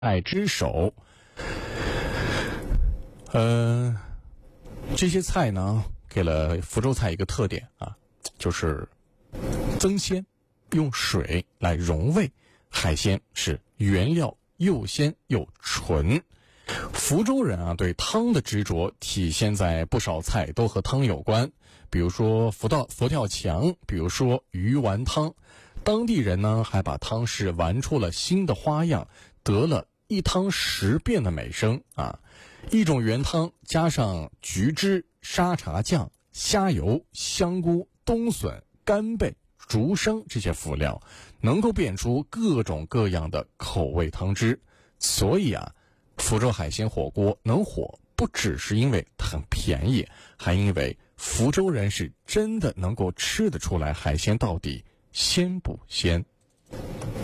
爱之首。这些菜呢，给了福州菜一个特点啊，就是增鲜，用水来溶味，海鲜是原料又鲜又纯。福州人啊，对汤的执着体现在不少菜都和汤有关，比如说佛跳墙，比如说鱼丸汤。当地人呢，还把汤是玩出了新的花样，得了一汤10变的美声啊！一种原汤加上菊汁、沙茶酱、虾油、香菇、冬笋、干贝、竹笙这些辅料，能够变出各种各样的口味汤汁。所以啊，福州海鲜火锅能火，不只是因为它很便宜，还因为福州人是真的能够吃得出来海鲜到底鲜不鲜。